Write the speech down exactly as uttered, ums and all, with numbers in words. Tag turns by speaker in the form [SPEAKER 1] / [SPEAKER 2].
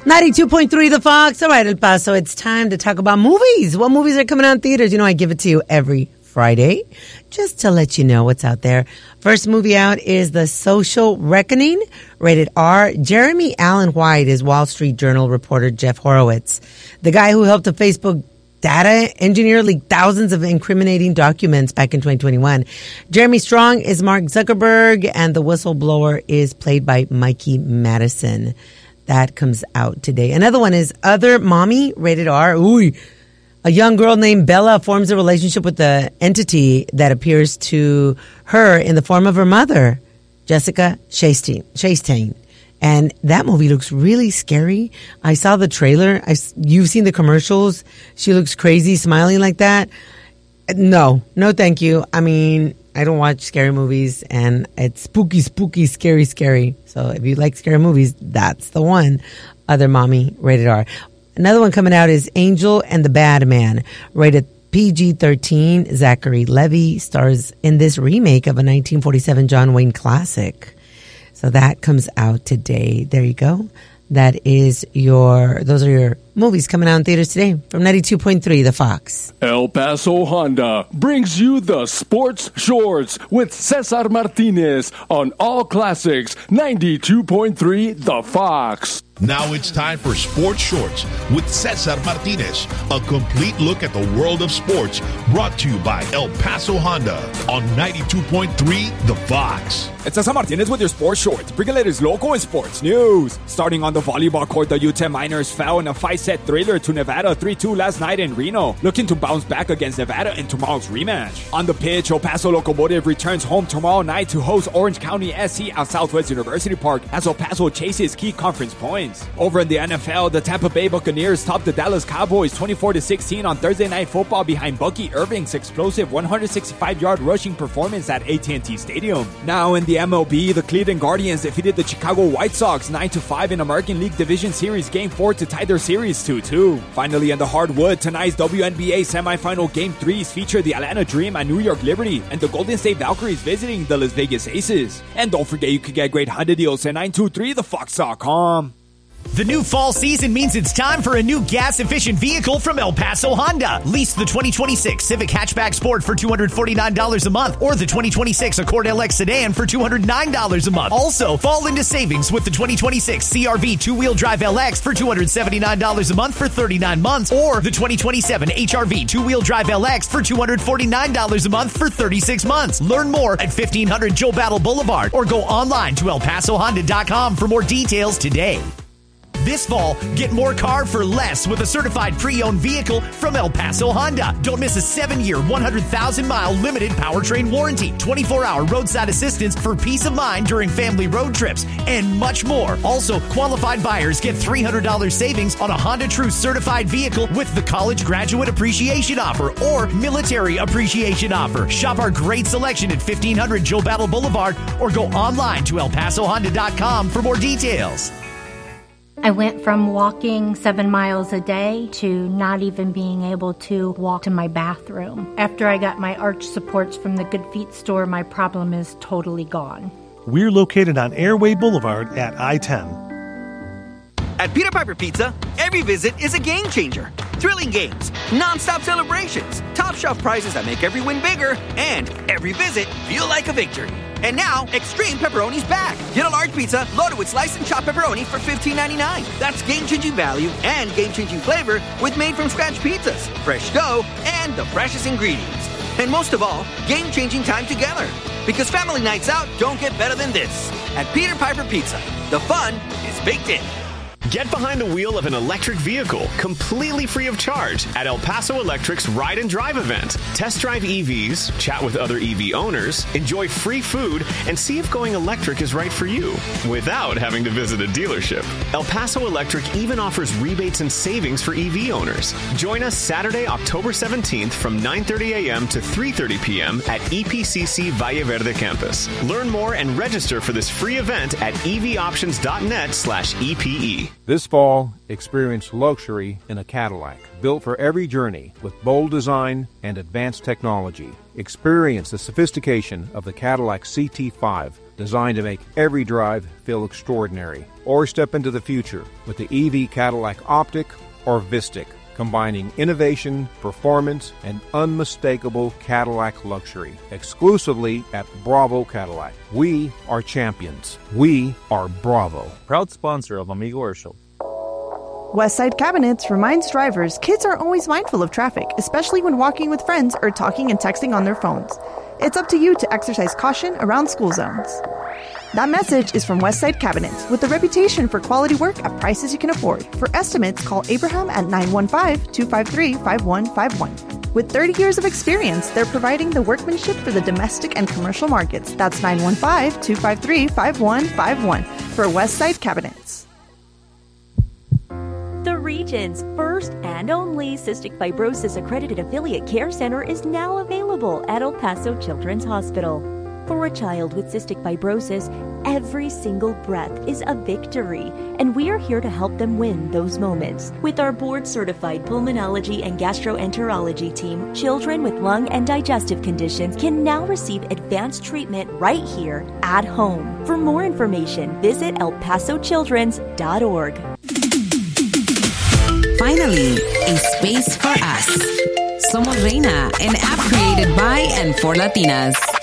[SPEAKER 1] ninety-two point three The Fox. All right, El Paso, it's time to talk about movies. What movies are coming out in theaters? You know, I give it to you every Friday just to let you know what's out there. First movie out is The Social Reckoning, rated R. Jeremy Allen White is Wall Street Journal reporter Jeff Horowitz, the guy who helped a Facebook data engineer leak thousands of incriminating documents back in twenty twenty-one. Jeremy Strong is Mark Zuckerberg, and the whistleblower is played by Mikey Madison. That comes out today. Another one is Other Mommy, rated R. Ooh, a young girl named Bella forms a relationship with the entity that appears to her in the form of her mother, Jessica Chastain. Chastain. And that movie looks really scary. I saw the trailer. I, you've seen the commercials. She looks crazy smiling like that. No, no thank you. I mean, I don't watch scary movies, and it's spooky, spooky, scary, scary. So if you like scary movies, that's the one. Other Mommy, rated R. Another one coming out is Angel and the Bad Man, rated P G thirteen. Zachary Levi stars in this remake of a nineteen forty-seven John Wayne classic. So that comes out today. There you go. That is your, those are your movies coming out in theaters today from ninety-two point three The Fox.
[SPEAKER 2] El Paso Honda brings you the Sports Shorts with Cesar Martinez on All Classics ninety-two point three The Fox.
[SPEAKER 3] Now it's time for Sports Shorts with Cesar Martinez, a complete look at the world of sports, brought to you by El Paso Honda on ninety-two point three The Fox.
[SPEAKER 4] It's Cesar Martinez with your Sports Shorts, bringing latest local and sports news. Starting on the volleyball court, the U ten Miners fell in a five-set thriller to Nevada three two last night in Reno, looking to bounce back against Nevada in tomorrow's rematch. On the pitch, El Paso Locomotive returns home tomorrow night to host Orange County S C at Southwest University Park as El Paso chases key conference points. Over in the N F L, the Tampa Bay Buccaneers topped the Dallas Cowboys twenty-four to sixteen on Thursday Night Football behind Bucky Irving's explosive one hundred sixty-five yard rushing performance at A T and T Stadium. Now in the M L B, the Cleveland Guardians defeated the Chicago White Sox nine to five in American League Division Series Game four to tie their series two two. Finally, in the hardwood, tonight's W N B A semifinal Game threes feature the Atlanta Dream and New York Liberty, and the Golden State Valkyries visiting the Las Vegas Aces. And don't forget, you can get great Honda deals at nine two three the fox dot com.
[SPEAKER 5] The new fall season means it's time for a new gas-efficient vehicle from El Paso Honda. Lease the twenty twenty-six Civic Hatchback Sport for two hundred forty-nine dollars a month or the twenty twenty-six Accord L X Sedan for two hundred nine dollars a month. Also, fall into savings with the twenty twenty-six C R V two-wheel drive L X for two hundred seventy-nine dollars a month for thirty-nine months or the twenty twenty-seven H R V two-wheel drive L X for two hundred forty-nine dollars a month for thirty-six months. Learn more at fifteen hundred Joe Battle Boulevard or go online to el paso honda dot com for more details today. This fall, get more car for less with a certified pre-owned vehicle from El Paso Honda. Don't miss a seven-year, one hundred thousand mile limited powertrain warranty, twenty-four hour roadside assistance for peace of mind during family road trips, and much more. Also, qualified buyers get three hundred dollars savings on a Honda True certified vehicle with the College Graduate Appreciation Offer or Military Appreciation Offer. Shop our great selection at fifteen hundred Joe Battle Boulevard or go online to el paso honda dot com for more details.
[SPEAKER 6] I went from walking seven miles a day to not even being able to walk to my bathroom. After I got my arch supports from the Good Feet store, my problem is totally gone.
[SPEAKER 7] We're located on Airway Boulevard at I ten.
[SPEAKER 8] At Peter Piper Pizza, every visit is a game changer. Thrilling games, non-stop celebrations, top shelf prizes that make every win bigger, and every visit feel like a victory. And now, Extreme Pepperoni's back. Get a large pizza loaded with sliced and chopped pepperoni for fifteen ninety-nine. That's game-changing value and game-changing flavor with made-from-scratch pizzas, fresh dough, and the freshest ingredients. And most of all, game-changing time together. Because family nights out don't get better than this. At Peter Piper Pizza, the fun is baked in.
[SPEAKER 9] Get behind the wheel of an electric vehicle completely free of charge at El Paso Electric's Ride and Drive event. Test drive E Vs, chat with other E V owners, enjoy free food, and see if going electric is right for you without having to visit a dealership. El Paso Electric even offers rebates and savings for E V owners. Join us Saturday, October seventeenth from nine thirty a.m. to three thirty p.m. at E P C C Valle Verde campus. Learn more and register for this free event at evoptions.net slash EPE.
[SPEAKER 10] This fall, experience luxury in a Cadillac, built for every journey with bold design and advanced technology. Experience the sophistication of the Cadillac C T five, designed to make every drive feel extraordinary. or step into the future with the E V Cadillac Optic or Vistic, combining innovation, performance, and unmistakable Cadillac luxury. Exclusively at Bravo Cadillac. We are champions. We are Bravo.
[SPEAKER 11] Proud sponsor of Amigo Air Show.
[SPEAKER 12] Westside Cabinets reminds drivers kids are always mindful of traffic, especially when walking with friends or talking and texting on their phones. It's up to you to exercise caution around school zones. That message is from Westside Cabinets, with a reputation for quality work at prices you can afford. For estimates, call Abraham at nine one five, two five three, five one five one. With thirty years of experience, they're providing the workmanship for the domestic and commercial markets. That's nine one five, two five three, five one five one for Westside Cabinets.
[SPEAKER 13] The region's first and only cystic fibrosis accredited affiliate care center is now available at El Paso Children's Hospital. For a child with cystic fibrosis, every single breath is a victory, and we are here to help them win those moments. With our board-certified pulmonology and gastroenterology team, children with lung and digestive conditions can now receive advanced treatment right here at home. For more information, visit el paso childrens dot org.
[SPEAKER 14] Finally, a space for us. Somos Reina, an app created by and for Latinas.